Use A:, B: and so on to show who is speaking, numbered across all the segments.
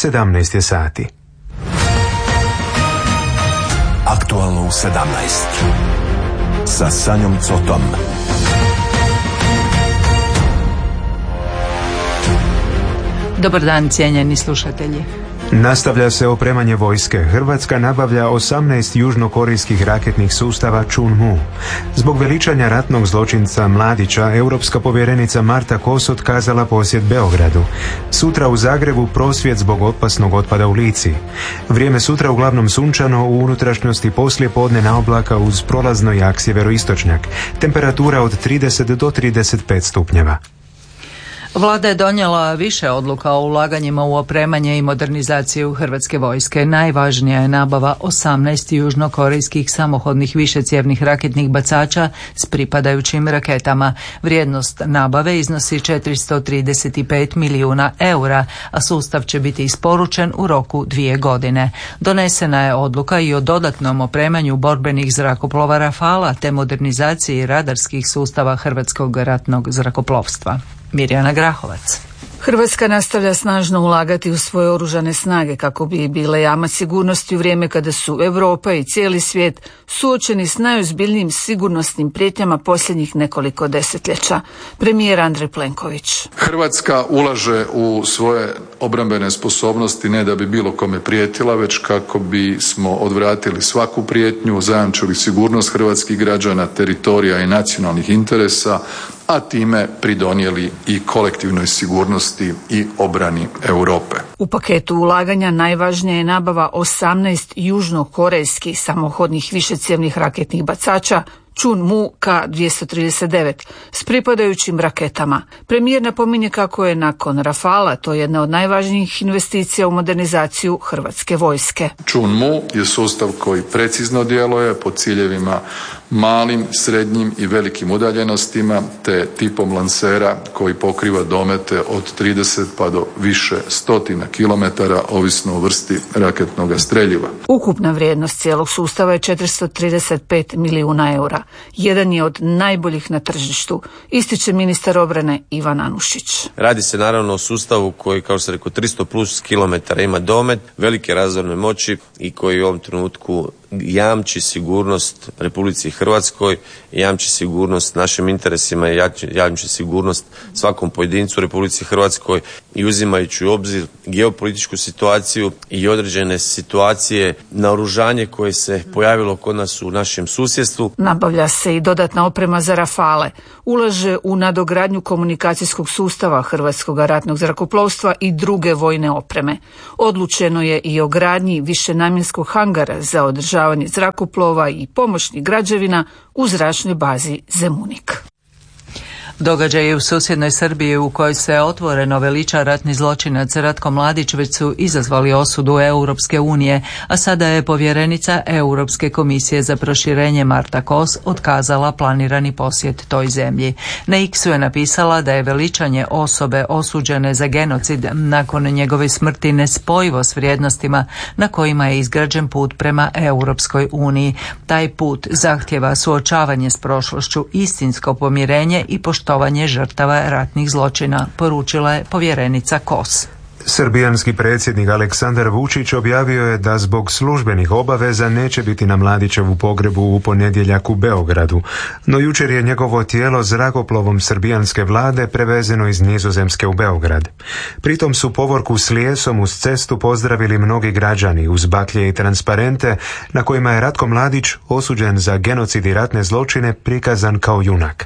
A: 17 je sati.
B: Aktualno u 17. Sa Sanjom Cotom.
C: Dobar dan, cijenjeni slušatelji.
A: Nastavlja se opremanje vojske. Hrvatska nabavlja 18 južnokorejskih raketnih sustava Chunmoo. Zbog veličanja ratnog zločinca Mladića, europska povjerenica Marta Kos otkazala posjet Beogradu. Sutra u Zagrebu prosvjed zbog opasnog otpada u Lici. Vrijeme sutra uglavnom sunčano, u unutrašnjosti poslije podne na oblaka uz prolazno jak sjeveroistočnjak. Temperatura od 30 do 35 stupnjeva.
C: Vlada je donijela više odluka o ulaganjima u opremanje i modernizaciju Hrvatske vojske. Najvažnija je nabava 18 južnokorejskih samohodnih višecjevnih raketnih bacača s pripadajućim raketama. Vrijednost nabave iznosi 435 milijuna eura, a sustav će biti isporučen u roku 2 godine. Donesena je odluka i o dodatnom opremanju borbenih zrakoplova Rafala te modernizaciji radarskih sustava Hrvatskog ratnog zrakoplovstva. Mirjana Grahovac.
D: Hrvatska nastavlja snažno ulagati u svoje oružane snage kako bi bile jamac sigurnosti u vrijeme kada su Europa i cijeli svijet suočeni s najozbiljnijim sigurnosnim prijetnjama posljednjih nekoliko desetljeća. Premijer Andrej Plenković.
E: Hrvatska ulaže u svoje obrambene sposobnosti ne da bi bilo kome prijetila, već kako bismo odvratili svaku prijetnju, zajamčili sigurnost hrvatskih građana, teritorija i nacionalnih interesa, a time pridonijeli i kolektivnoj sigurnosti i obrani Europe.
D: U paketu ulaganja najvažnija je nabava 18 južnokorejskih samohodnih višecjevnih raketnih bacača Chunmoo K-239 s pripadajućim raketama. Premijer napominje kako je nakon Rafala to jedna od najvažnijih investicija u modernizaciju Hrvatske vojske.
E: Chunmoo je sustav koji precizno djeluje po ciljevima malim, srednjim i velikim udaljenostima te tipom lansera koji pokriva domete od 30 pa do više stotina kilometara ovisno o vrsti raketnog streljiva.
D: Ukupna vrijednost cijelog sustava je 435 milijuna eura. Jedan je od najboljih na tržištu, ističe ministar obrane Ivan Anušić.
F: Radi se naravno o sustavu koji, kao što sam rekao, 300 plus kilometara ima domet, velike razorne moći i koji u ovom trenutku jamči sigurnost Republici Hrvatskoj, jamči sigurnost našim interesima i jamči sigurnost svakom pojedincu u Republici Hrvatskoj i uzimajući u obzir geopolitičku situaciju i određene situacije, naoružanje koje se pojavilo kod nas u našem susjedstvu.
D: Nabavlja se i dodatna oprema za Rafale, ulaže u nadogradnju komunikacijskog sustava Hrvatskog ratnog zrakoplovstva i druge vojne opreme. Odlučeno je i o gradnji višenamjenskog hangara za održavanje zrakoplova i pomoćnih građevina u zračnoj bazi Zemunik.
C: Događaji u susjednoj Srbiji u kojoj se otvoreno veliča ratni zločinac Ratko Mladić već su izazvali osudu Europske unije, a sada je povjerenica Europske komisije za proširenje Marta Kos otkazala planirani posjet toj zemlji. Na X-u je napisala da je veličanje osobe osuđene za genocid nakon njegove smrti nespojivo s vrijednostima na kojima je izgrađen put prema Europskoj uniji. Taj put zahtjeva suočavanje s prošlošću, istinsko pomirenje i poštovanje žrtava ratnih zločina, poručila je povjerenica Kos.
A: Srbijanski predsjednik Aleksandar Vučić objavio je da zbog službenih obaveza neće biti na Mladićevu pogrebu u ponedjeljak u Beogradu, no jučer je njegovo tijelo zrakoplovom srbijanske vlade prevezeno iz Nizozemske u Beograd. Pritom su povorku s lijesom uz cestu pozdravili mnogi građani uz baklje i transparente na kojima je Ratko Mladić, osuđen za genocid i ratne zločine, prikazan kao junak.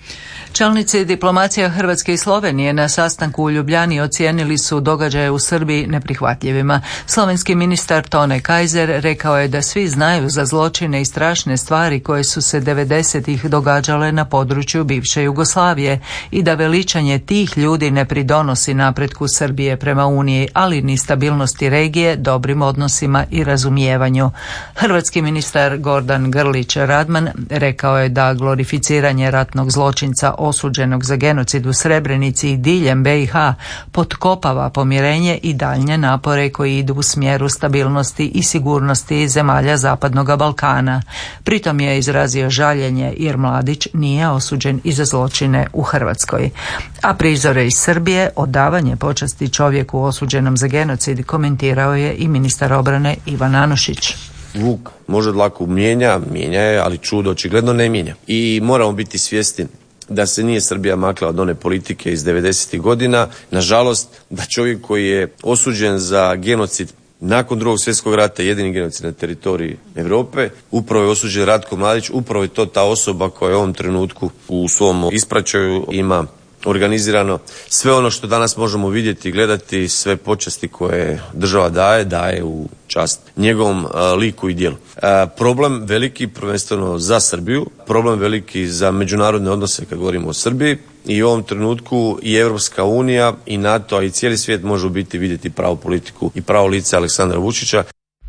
C: Čelnici diplomacija Hrvatske i Slovenije na sastanku u Ljubljani ocijenili su događaje u Srbiji neprihvatljivima. Slovenski ministar Tone Kajzer rekao je da svi znaju za zločine i strašne stvari koje su se 90-ih događale na području bivše Jugoslavije i da veličanje tih ljudi ne pridonosi napretku Srbije prema Uniji, ali ni stabilnosti regije, dobrim odnosima i razumijevanju. Hrvatski ministar Gordan Grlić Radman rekao je da glorificiranje ratnog zločinca osuđenog za genocid u Srebrenici i diljem BiH potkopava pomirenje i daljnje napore koji idu u smjeru stabilnosti i sigurnosti zemalja Zapadnog Balkana. Pritom je izrazio žaljenje jer Mladić nije osuđen i za zločine u Hrvatskoj. A prizore iz Srbije, odavanje počasti čovjeku osuđenom za genocid, komentirao je i ministar obrane Ivan Anušić.
F: Vuk može dlaku mijenja je, ali čudo očigledno ne mijenja. I moramo biti svjesni da se nije Srbija makla od one politike iz 90. godina. Nažalost, da čovjek koji je osuđen za genocid nakon Drugog svjetskog rata, jedini genocid na teritoriji Europe, upravo je osuđen Ratko Mladić, upravo je to ta osoba koja u ovom trenutku u svom ispraćaju ima organizirano sve ono što danas možemo vidjeti i gledati, sve počasti koje država daje u čast njegovom liku i djelu. Problem veliki prvenstveno za Srbiju, problem veliki za međunarodne odnose kad govorimo o Srbiji, i u ovom trenutku i Europska unija i NATO, a i cijeli svijet može u biti vidjeti pravu politiku i pravo lice Aleksandra Vučića.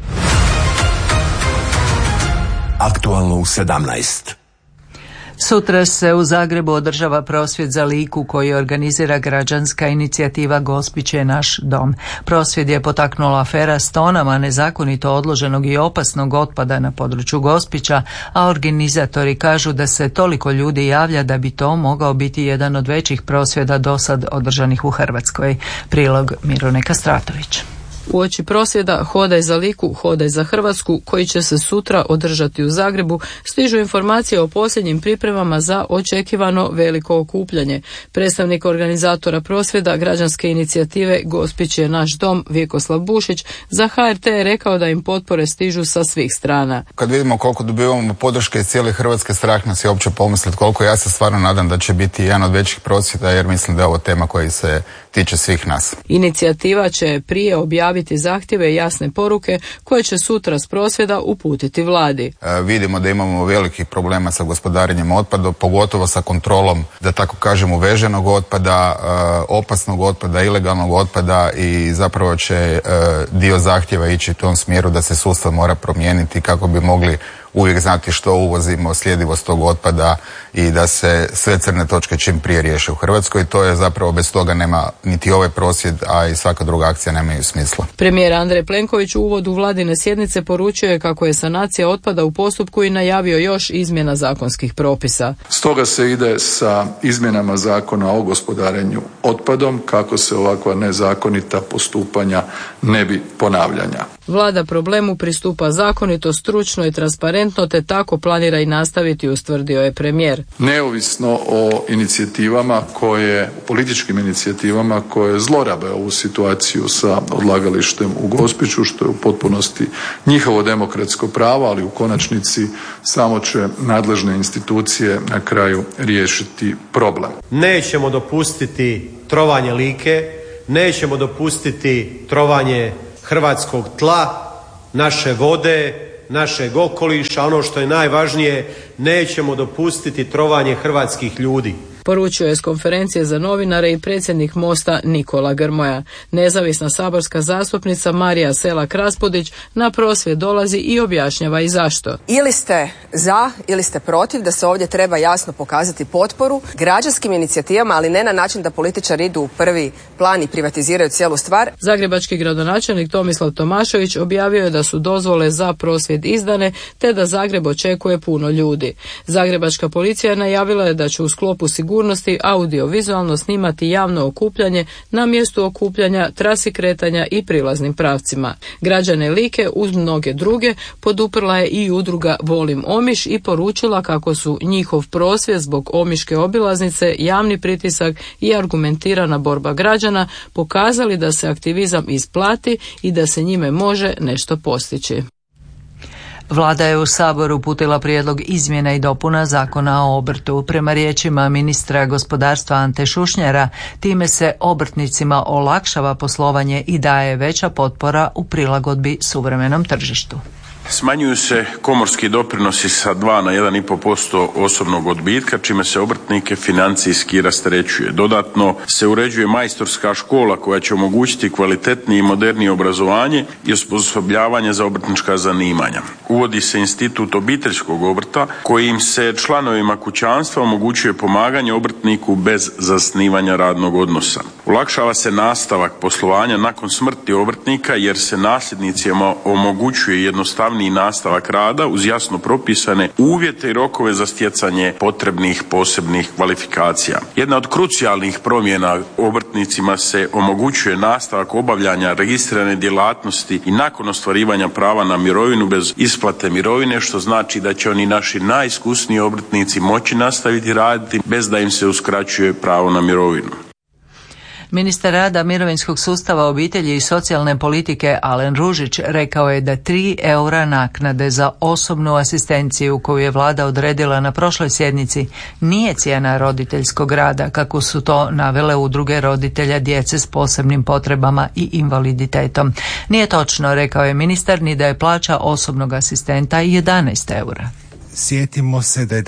B: Aktualno u 17.
C: Sutra se u Zagrebu održava prosvjed za Liku koji organizira građanska inicijativa Gospić je naš dom. Prosvjed je potaknula afera s tonama nezakonito odloženog i opasnog otpada na području Gospića, a organizatori kažu da se toliko ljudi javlja da bi to mogao biti jedan od većih prosvjeda dosad održanih u Hrvatskoj. Prilog Mirone Kastratović.
G: Uoči prosvjeda Hodaj za Liku, hodaj za Hrvatsku, koji će se sutra održati u Zagrebu, stižu informacije o posljednjim pripremama za očekivano veliko okupljanje. Predstavnik organizatora prosvjeda građanske inicijative Gospić je naš dom, Vjekoslav Bušić, za HRT je rekao da im potpore stižu sa svih strana.
H: Kad vidimo koliko dobivamo podrške iz cijele Hrvatske, strah nas je uopće pomisliti koliko. Ja se stvarno nadam da će biti jedan od većih prosvjeda, jer mislim da je ovo tema koja se tiče svih nas.
G: Inicijativa će prije objaviti zahtjeve i jasne poruke koje će sutra s prosvjeda uputiti vladi.
H: Vidimo da imamo velikih problema sa gospodarenjem otpadom, pogotovo sa kontrolom, da tako kažem, uveženog otpada, opasnog otpada, ilegalnog otpada, i zapravo će dio zahtjeva ići u tom smjeru da se sustav mora promijeniti kako bi mogli uvijek znati što uvozimo, sljedivost tog otpada i da se sve crne točke čim prije riješe u Hrvatskoj. To je zapravo, bez toga nema niti ovaj prosvjed, a i svaka druga akcija nemaju smisla.
G: Premijer Andrej Plenković u uvodu vladine sjednice poručio je kako je sanacija otpada u postupku i najavio još izmjena zakonskih propisa.
E: Stoga se ide sa izmjenama zakona o gospodarenju otpadom kako se ovakva nezakonita postupanja ne bi ponavljanja.
G: Vlada problemu pristupa zakonito, stručno i transparentno, te tako planira i nastaviti, ustvrdio je premijer.
E: Neovisno o političkim inicijativama koje zlorabe ovu situaciju sa odlagalištem u Gospiću, što je u potpunosti njihovo demokratsko pravo, ali u konačnici samo će nadležne institucije na kraju riješiti problem.
I: Nećemo dopustiti trovanje Like, nećemo dopustiti trovanje hrvatskog tla, naše vode, našeg okoliša, ono što je najvažnije, nećemo dopustiti trovanje hrvatskih ljudi.
G: Poručio je s konferencije za novinare i predsjednik Mosta Nikola Grmoja. Nezavisna saborska zastupnica Marija Selak-Raspudić na prosvjed dolazi i objašnjava i zašto.
J: Ili ste za ili ste protiv da se ovdje treba jasno pokazati potporu građanskim inicijativama, ali ne na način da političari idu u prvi plan i privatiziraju cijelu stvar.
G: Zagrebački gradonačelnik Tomislav Tomašević objavio je da su dozvole za prosvjed izdane, te da Zagreb očekuje puno ljudi. Zagrebačka policija najavila je da će u sklopu sigurnosti audiovizualno snimati javno okupljanje na mjestu okupljanja, trasi kretanja i prilaznim pravcima. Građane Like uz mnoge druge poduprla je i udruga Volim Omiš i poručila kako su njihov prosvjed zbog omiške obilaznice, javni pritisak i argumentirana borba građana pokazali da se aktivizam isplati i da se njime može nešto postići.
C: Vlada je u Sabor uputila prijedlog izmjena i dopuna Zakona o obrtu. Prema riječima ministra gospodarstva Ante Šušnjara, time se obrtnicima olakšava poslovanje i daje veća potpora u prilagodbi suvremenom tržištu.
K: Smanjuju se komorski doprinosi sa 2 na 1,5% osobnog odbitka, čime se obrtnike financijski rasterećuje. Dodatno se uređuje majstorska škola koja će omogućiti kvalitetnije i modernije obrazovanje i osposobljavanje za obrtnička zanimanja. Uvodi se institut obiteljskog obrta kojim se članovima kućanstva omogućuje pomaganje obrtniku bez zasnivanja radnog odnosa. Olakšava se nastavak poslovanja nakon smrti obrtnika jer se nasljednicima omogućuje jednostavniji nastavak rada uz jasno propisane uvjete i rokove za stjecanje potrebnih posebnih kvalifikacija. Jedna od krucijalnih promjena obrtnicima se omogućuje nastavak obavljanja registrirane djelatnosti i nakon ostvarivanja prava na mirovinu bez isplate mirovine, što znači da će oni naši najiskusniji obrtnici moći nastaviti raditi bez da im se uskraćuje pravo na mirovinu.
C: Ministar rada, mirovinskog sustava, obitelji i socijalne politike Alen Ružić rekao je da 3 eura naknade za osobnu asistenciju koju je vlada odredila na prošloj sjednici nije cijena roditeljskog rada, kako su to navele udruge roditelja djece s posebnim potrebama i invaliditetom. Nije točno, rekao je ministar, ni da je plaća osobnog asistenta 11 eura.
L: Sjetimo se da je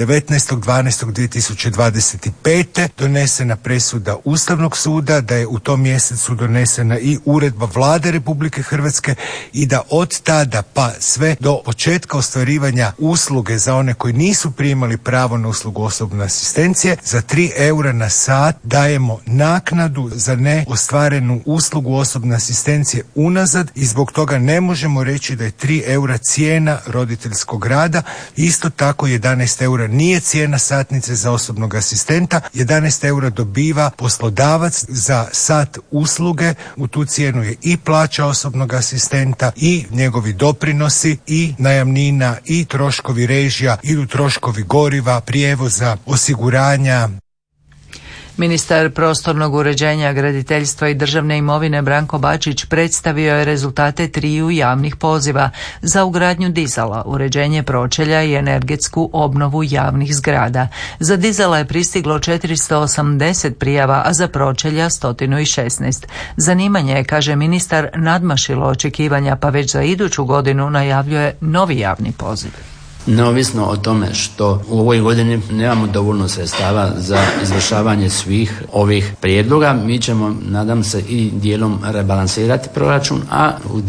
L: 19.12.2025. donesena presuda Ustavnog suda, da je u tom mjesecu donesena i uredba Vlade Republike Hrvatske i da od tada pa sve do početka ostvarivanja usluge za one koji nisu primali pravo na uslugu osobne asistencije za 3 eura na sat dajemo naknadu za neostvarenu uslugu osobne asistencije unazad i zbog toga ne možemo reći da je 3 eura cijena roditeljskog rada. Isto tako 11 eura nije cijena satnice za osobnog asistenta, 11 eura dobiva poslodavac za sat usluge, u tu cijenu je i plaća osobnog asistenta i njegovi doprinosi i najamnina i troškovi režija, idu troškovi goriva, prijevoza, osiguranja.
C: Ministar prostornog uređenja, graditeljstva i državne imovine Branko Bačić predstavio je rezultate 3 javnih poziva za ugradnju dizala, uređenje pročelja i energetsku obnovu javnih zgrada. Za dizala je pristiglo 480 prijava, a za pročelja 116. Zanimanje je, kaže ministar, nadmašilo očekivanja, pa već za iduću godinu najavljuje novi javni poziv.
M: Neovisno o tome što u ovoj godini nemamo dovoljno sredstava za izvršavanje svih ovih prijedloga, mi ćemo, nadam se, i dijelom rebalansirati proračun, a u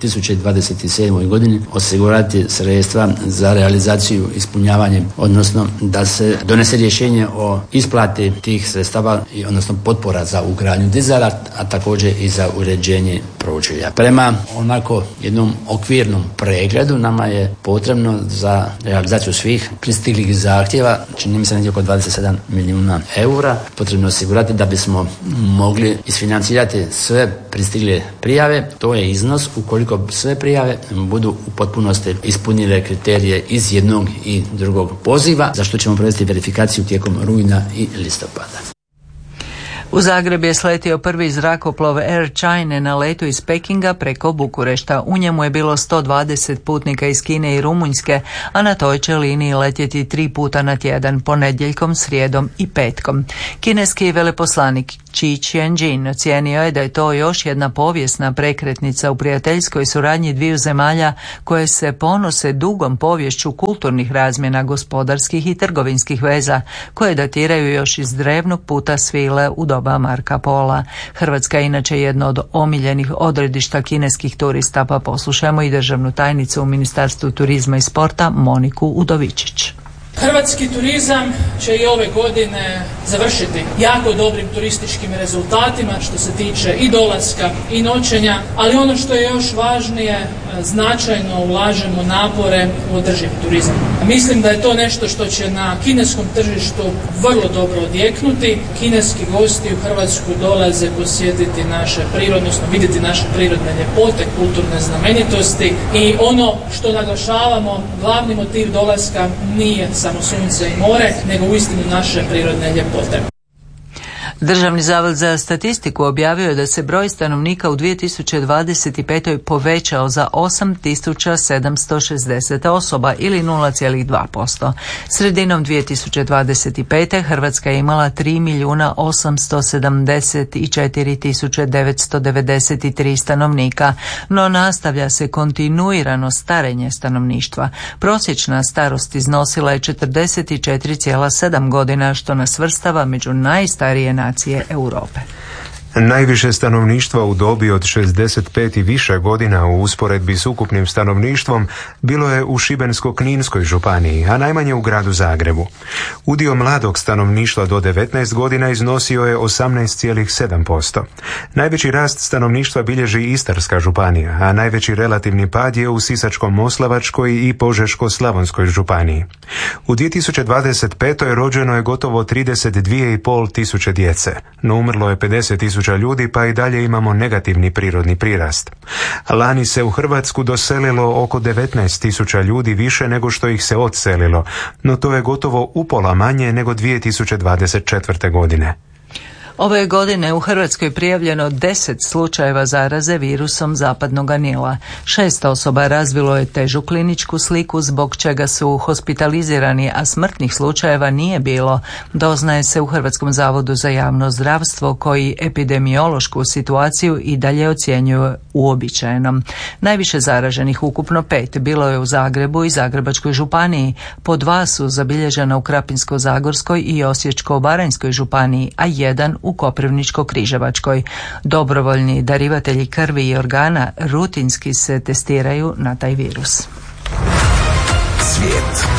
M: 2027. godini osigurati sredstva za realizaciju, ispunjavanje, odnosno da se donese rješenje o isplati tih sredstava, odnosno potpora za ugradnju dizala, a također i za uređenje pročelja. Prema onako jednom okvirnom pregledu nama je potrebno za realizaciju svih pristiglih zahtjeva, čini mi se negdje oko 27 milijuna eura, potrebno osigurati da bismo mogli isfinancirati sve pristigle prijave. To je iznos ukoliko sve prijave budu u potpunosti ispunile kriterije iz jednog i drugog poziva, za što ćemo provesti verifikaciju tijekom rujna i listopada.
C: U Zagreb je sletio prvi zrakoplov Air Chine na letu iz Pekinga preko Bukurešta. U njemu je bilo 120 putnika iz Kine i Rumunjske, a na toj će liniji letjeti 3 puta na tjedan, ponedjeljkom, srijedom i petkom. Kineski veleposlanik Xi Qianjin ocijenio je da je to još jedna povijesna prekretnica u prijateljskoj suradnji dviju zemalja koje se ponose dugom poviješću kulturnih razmjena, gospodarskih i trgovinskih veza, koje datiraju još iz drevnog puta svile u doba Marka Pola. Hrvatska je inače jedno od omiljenih odredišta kineskih turista, pa poslušajmo i državnu tajnicu u Ministarstvu turizma i sporta Moniku Udovičić.
N: Hrvatski turizam će i ove godine završiti jako dobrim turističkim rezultatima što se tiče i dolaska i noćenja, ali ono što je još važnije, značajno ulažemo napore u održiv turizam. Mislim da je to nešto što će na kineskom tržištu vrlo dobro odjeknuti. Kineski gosti u Hrvatsku dolaze posjetiti naše prirodne, odnosno vidjeti naše prirodne ljepote, kulturne znamenitosti i ono što naglašavamo, glavni motiv dolaska nije samo sunce i more, nego uistinu naše prirodne ljepote.
C: Državni zavod za statistiku objavio je da se broj stanovnika u 2025. povećao za 8.760 osoba ili 0,2%. Sredinom 2025. Hrvatska je imala 3.874.993 stanovnika, no nastavlja se kontinuirano starenje stanovništva. Prosječna starost iznosila je 44,7 godina, što nas svrstava među najstarije nacije Europe.
A: Najviše stanovništva u dobi od 65 i više godina u usporedbi s ukupnim stanovništvom bilo je u Šibensko-kninskoj županiji, a najmanje u gradu Zagrebu. Udio mladog stanovništva do 19 godina iznosio je 18,7%. Najveći rast stanovništva bilježi Istarska županija, a najveći relativni pad je u Sisačko-moslavačkoj i Požeško-slavonskoj županiji. U 2025. rođeno je gotovo 32,5 tisuće djece, no umrlo je 50.000 ljudi, pa i dalje imamo negativni prirodni prirast. Lani se u Hrvatsku doselilo oko 19.000 ljudi više nego što ih se odselilo, no to je gotovo upola manje nego 2024. godine.
C: Ove godine u Hrvatskoj prijavljeno 10 slučajeva zaraze virusom zapadnog Nila. 6 osoba razvilo je težu kliničku sliku, zbog čega su hospitalizirani, a smrtnih slučajeva nije bilo, doznaje se u Hrvatskom zavodu za javno zdravstvo, koji epidemiološku situaciju i dalje ocjenjuje uobičajenom. Najviše zaraženih, ukupno 5, bilo je u Zagrebu i Zagrebačkoj županiji. Po 2 su zabilježena u Krapinsko-zagorskoj i Osječko-baranjskoj županiji, a 1 u Koprivničko-križevačkoj. Dobrovoljni darivatelji krvi i organa rutinski se testiraju na taj virus.
B: Svijet.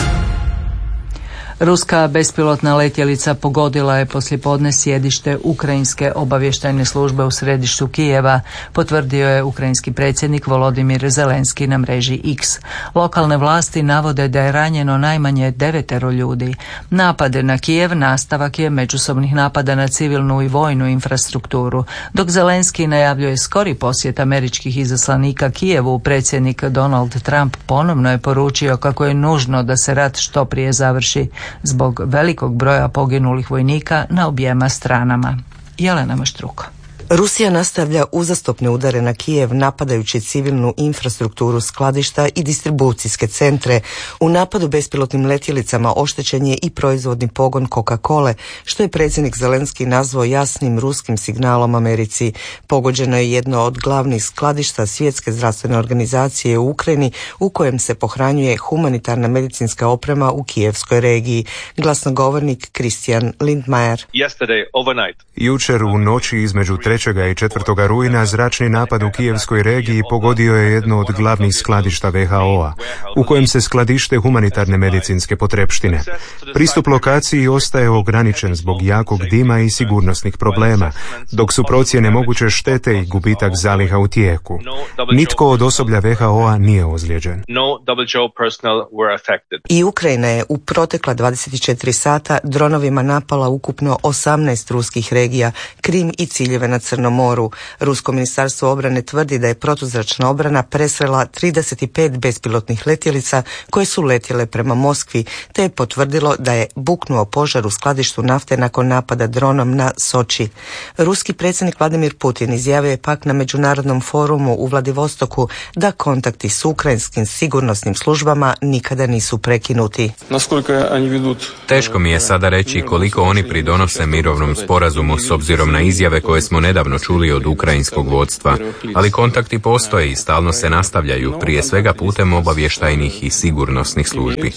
C: Ruska bespilotna letjelica pogodila je poslijepodne sjedište Ukrajinske obavještajne službe u središtu Kijeva, potvrdio je ukrajinski predsjednik Volodimir Zelenski na mreži X. Lokalne vlasti navode da je ranjeno najmanje 9 ljudi. Napad na Kijev nastavak je međusobnih napada na civilnu i vojnu infrastrukturu. Dok Zelenski najavljuje skori posjet američkih izaslanika Kijevu, predsjednik Donald Trump ponovno je poručio kako je nužno da se rat što prije završi zbog velikog broja poginulih vojnika na objema stranama. Jelena Maštruko.
O: Rusija nastavlja uzastopne udare na Kijev, napadajući civilnu infrastrukturu, skladišta i distribucijske centre. U napadu bespilotnim letjelicama oštećen je i proizvodni pogon Coca-Cole, što je predsjednik Zelenski nazvao jasnim ruskim signalom Americi. Pogođeno je jedno od glavnih skladišta Svjetske zdravstvene organizacije u Ukrajini, u kojem se pohranjuje humanitarna medicinska oprema u kijevskoj regiji. Glasnogovornik Christian Lindmeier.
A: Jučer u noći između 3. i 4. rujna zračni napad u kijevskoj regiji pogodio je jedno od glavnih skladišta WHO-a, u kojem se skladište humanitarne medicinske potrepštine. Pristup lokaciji ostaje ograničen zbog jakog dima i sigurnosnih problema, dok su procjene moguće štete i gubitak zaliha u tijeku. Nitko od osoblja WHO-a nije ozlijeđen.
O: I Ukrajina je u protekla 24 sata dronovima napala ukupno 18 ruskih regija, Krim i ciljeve na Crnom moru. Rusko ministarstvo obrane tvrdi da je protuzračna obrana presrela 35 bespilotnih letjelica koje su letjele prema Moskvi, te je potvrdilo da je buknuo požar u skladištu nafte nakon napada dronom na Soči. Ruski predsjednik Vladimir Putin izjavio je pak na međunarodnom forumu u Vladivostoku da kontakti s ukrajinskim sigurnosnim službama nikada nisu prekinuti.
P: Teško mi je sada reći koliko oni pridonose mirovnom sporazumu s obzirom na izjave koje smo nedavno čuli od ukrajinskog vodstva, ali kontakti postoje i stalno se nastavljaju, prije svega putem obavještajnih i sigurnosnih službi.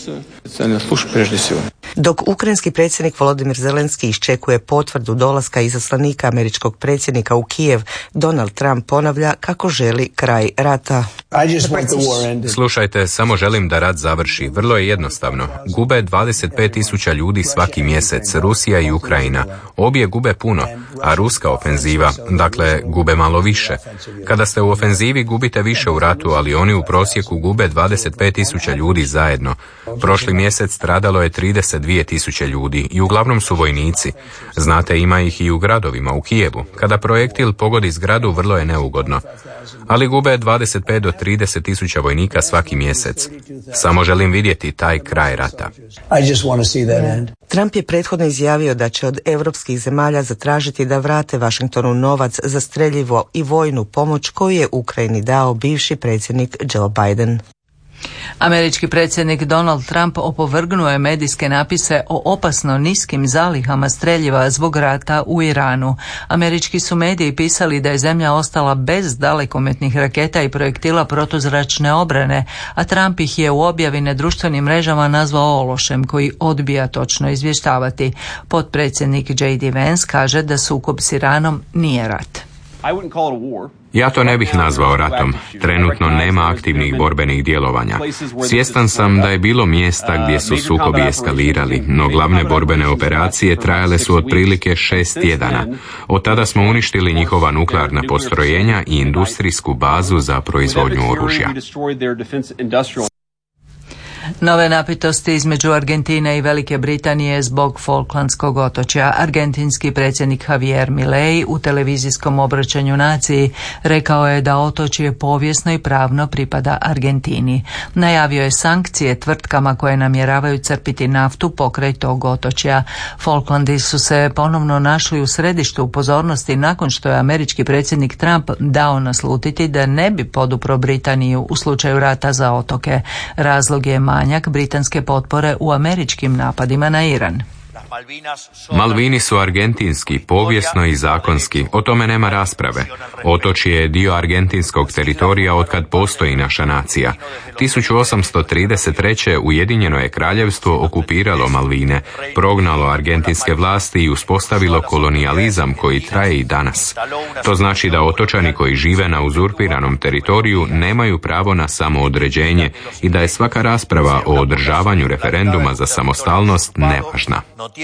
O: Dok ukrajinski predsjednik Volodimir Zelenski iščekuje potvrdu dolaska izaslanika američkog predsjednika u Kijev, Donald Trump ponavlja kako želi kraj rata.
P: Slušajte, samo želim da rat završi. Vrlo je jednostavno. Gube 25.000 ljudi svaki mjesec, Rusija i Ukrajina. Obje gube puno, a ruska ofenziva, dakle, gube malo više. Kada ste u ofenzivi gubite više u ratu, ali oni u prosjeku gube 25.000 ljudi zajedno. Prošli mjesec stradalo je 32.000 ljudi i uglavnom su vojnici. Znate, ima ih i u gradovima, u Kijevu. Kada projektil pogodi zgradu, vrlo je neugodno. Ali gube 25 do 30.000 vojnika svaki mjesec. Samo želim vidjeti taj kraj rata.
O: Trump je prethodno izjavio da će od europskih zemalja zatražiti da vrate Washingtonu novac za streljivo i vojnu pomoć koju je Ukrajini dao bivši predsjednik Joe Biden.
C: Američki predsjednik Donald Trump opovrgnuo je medijske napise o opasno niskim zalihama streljiva zbog rata u Iranu. Američki su mediji pisali da je zemlja ostala bez dalekometnih raketa i projektila protuzračne obrane, a Trump ih je u objavi na društvenim mrežama nazvao ološem koji odbija točno izvještavati. Potpredsjednik J.D. Vance kaže da sukob s Iranom nije rat.
P: Ja to ne bih nazvao ratom. Trenutno nema aktivnih borbenih djelovanja. Svjestan sam da je bilo mjesta gdje su sukobi eskalirali, no glavne borbene operacije trajale su otprilike 6 tjedana. Od tada smo uništili njihova nuklearna postrojenja i industrijsku bazu za proizvodnju oružja.
C: Nove napetosti između Argentine i Velike Britanije zbog Falklandskog otočja. Argentinski predsjednik Javier Milei u televizijskom obraćanju naciji rekao je da otočje povijesno i pravno pripada Argentini. Najavio je sankcije tvrtkama koje namjeravaju crpiti naftu pokraj tog otočja. Falklandi su se ponovno našli u središtu pozornosti nakon što je američki predsjednik Trump dao naslutiti da ne bi podupro Britaniju u slučaju rata za otoke. Razlog je manjak britanske potpore u američkim napadima na Iran.
P: Malvini su argentinski, povijesno i zakonski, o tome nema rasprave. Otočje je dio argentinskog teritorija otkad postoji naša nacija. 1833. Ujedinjeno je kraljevstvo okupiralo Malvine, prognalo argentinske vlasti i uspostavilo kolonijalizam koji traje i danas. To znači da otočani koji žive na uzurpiranom teritoriju nemaju pravo na samoodređenje i da je svaka rasprava o održavanju referenduma za samostalnost nevažna.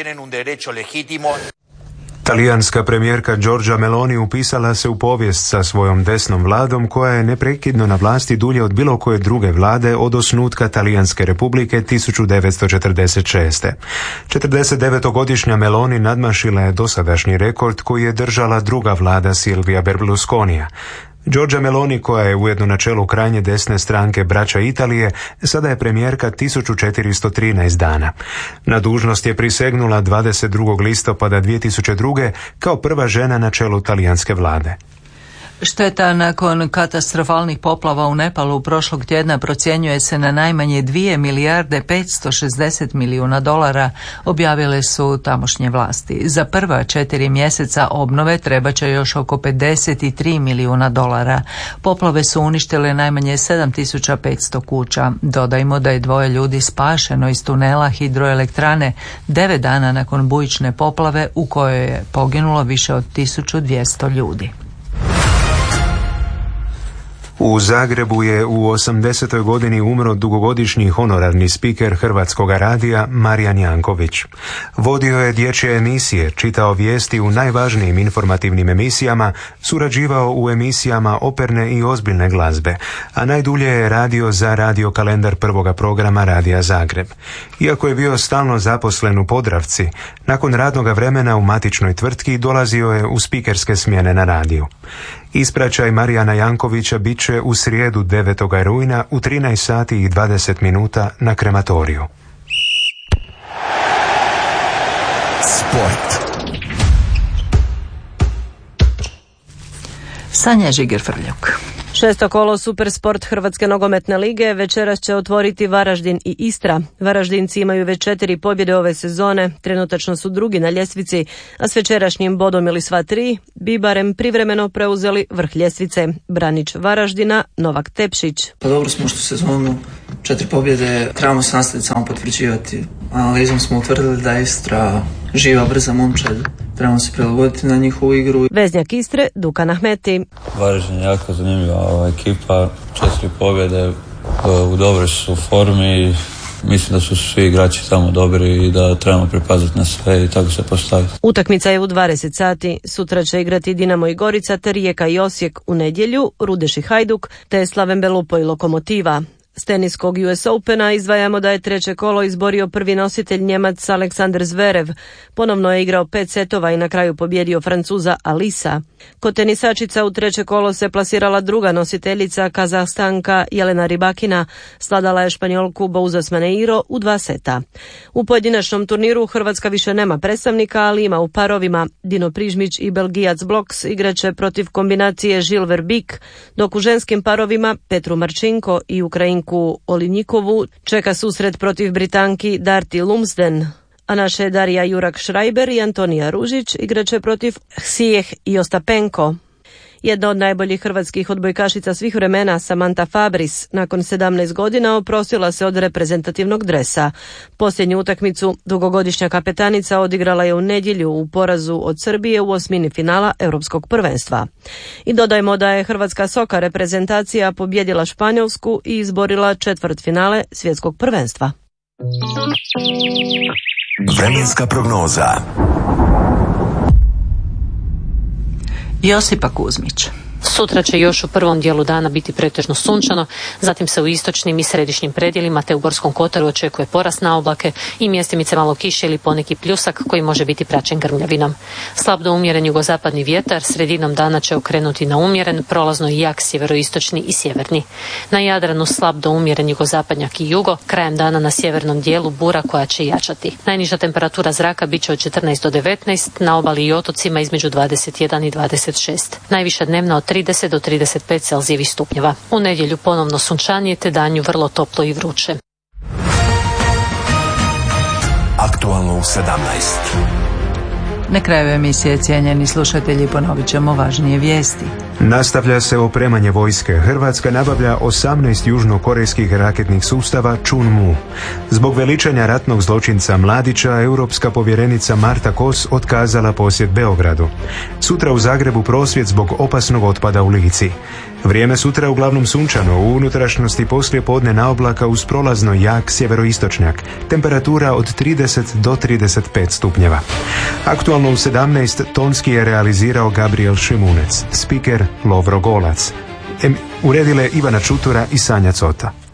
A: Talijanska premijerka Giorgia Meloni upisala se u povijest sa svojom desnom vladom koja je neprekidno na vlasti dulje od bilo koje druge vlade od osnutka Talijanske republike 1946. 49-godišnja Meloni nadmašila je dosadašnji rekord koji je držala druga vlada Silvia Berlusconija. Giorgia Meloni, koja je ujedno na čelu krajnje desne stranke Braća Italije, sada je premijerka 1413 dana. Na dužnost je prisegnula 22. listopada 2002. kao prva žena na čelu talijanske vlade.
C: Šteta nakon katastrofalnih poplava u Nepalu prošlog tjedna procjenjuje se na najmanje 2 milijarde 560 milijuna dolara, objavile su tamošnje vlasti. Za prva 4 mjeseca obnove trebaće još oko 53 milijuna dolara. Poplave su uništile najmanje 7500 kuća. Dodajmo da je 2 ljudi spašeno iz tunela hidroelektrane 9 dana nakon bujične poplave u kojoj je poginulo više od 1200 ljudi.
A: U Zagrebu je u 80. godini umro dugogodišnji honorarni spiker Hrvatskog radija Marijan Janković. Vodio je dječje emisije, čitao vijesti u najvažnijim informativnim emisijama, surađivao u emisijama operne i ozbiljne glazbe, a najdulje je radio za radio kalendar prvoga programa Radija Zagreb. Iako je bio stalno zaposlen u Podravci, nakon radnoga vremena u matičnoj tvrtki dolazio je u spikerske smjene na radiju. Ispraćaj Marijana Jankovića bit će u srijedu 9. rujna u 13 sati i 20 minuta na krematoriju.
B: Sport.
C: Sanja Žiger-Frljuk.
Q: 6. kolo Supersport Hrvatske nogometne lige večeras će otvoriti Varaždin i Istra. Varaždinci imaju već 4 pobjede ove sezone, trenutačno su drugi na ljestvici, a s večerašnjim bodom ili sva 3 bi barem privremeno preuzeli vrh ljestvice. Branič Varaždina, Novak Tepšić.
R: Pa dobro smo što sezonu 4 pobjede, trebamo se nastaviti samo potvrđivati. Analizom smo utvrdili da je Istra živa, brza momčad. Trebamo se prilagoditi na njihovu igru.
Q: Veznjak Istre, Dukan Ahmeti.
S: Varaždin je jako zanimljiva ekipa, 4 pobjede, u dobroj su formi. Mislim da su svi igrači tamo dobri i da trebamo pripaziti na sve i tako se postaviti.
Q: Utakmica je u 20 sati. Sutra će igrati Dinamo i Gorica, te Rijeka i Osijek u nedjelju, Rudeš i Hajduk, te Slaven Belupo i Lokomotiva. S teniskog US Opena izdvajamo da je treće kolo izborio prvi nositelj Njemac Aleksander Zverev. Ponovno je igrao 5 setova i na kraju pobjedio Francuza Alisa. Kod tenisačica u treće kolo se plasirala druga nositeljica Kazahstanka Jelena Rybakina. Svladala je Španjolku Bouzas Maneiro u 2 seta. U pojedinačnom turniru Hrvatska više nema predstavnika, ali ima u parovima. Dino Prižmić i Belgijac Bloks igraće protiv kombinacije Žil Verbik, dok u ženskim parovima Petru Marčinko i Ukrajinku Olinjikovu čeka susret protiv Britanki Darti Lumsden. A naše Darija Jurak-Šrajber i Antonija Ružić igraće protiv Ksijeh i Ostapenko. Jedna od najboljih hrvatskih odbojkašica svih vremena, Samantha Fabris, nakon 17 godina oprostila se od reprezentativnog dresa. Posljednju utakmicu dugogodišnja kapetanica odigrala je u nedjelju u porazu od Srbije u osmini finala Europskog prvenstva. I dodajmo da je hrvatska soka reprezentacija pobjedila Španjolsku i izborila četvrtfinale Svjetskog prvenstva.
B: Vremenska prognoza.
C: Josipa Kuzmić.
T: Sutra će još u prvom dijelu dana biti pretežno sunčano, zatim se u istočnim i središnjim predjelima te u Gorskom kotaru očekuje porast na oblake i mjestimice malo kiše ili poneki pljusak koji može biti praćen grmljavinom. Slab do umjeren jugozapadni vjetar sredinom dana će okrenuti na umjeren, prolazno i jak sjeveroistočni i sjeverni. Na Jadranu slab do umjeren jugozapadnjak i jugo, krajem dana na sjevernom dijelu bura koja će jačati. Najniža temperatura zraka bit će od 14 do 19, na obali i otocima između 21 i 26. Najviša dnevna od 30 do 35 celzijevih stupnjeva. U nedjelju ponovno sunčanije te danju vrlo toplo i vruće.
B: Aktualno u 17.
C: Na kraju emisije, cijenjeni slušatelji, ponovit ćemo važnije vijesti.
A: Nastavlja se opremanje vojske. Hrvatska nabavlja 18 južnokorejskih raketnih sustava Chunmu. Zbog veličanja ratnog zločinca Mladića, europska povjerenica Marta Kos otkazala posjet Beogradu. Sutra u Zagrebu prosvjed zbog opasnog otpada u Lici. Vrijeme sutra uglavnom sunčano, u unutrašnjosti poslije podne na oblaka uz prolazno jak sjeveroistočnjak. Temperatura od 30 do 35 stupnjeva. Aktualno u 17 tonski je realizirao Gabriel Šimunec, spiker Lovro Golac. Uredile Ivana Čutura i Sanja Cota.